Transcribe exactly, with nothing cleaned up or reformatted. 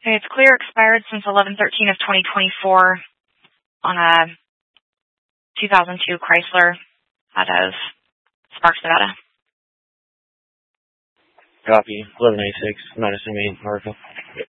Okay, it's clear expired since eleven thirteen of twenty twenty-four on a two thousand two Chrysler out of Sparks, Nevada. Copy. eleven eighty-six, Madison Main, Oracle.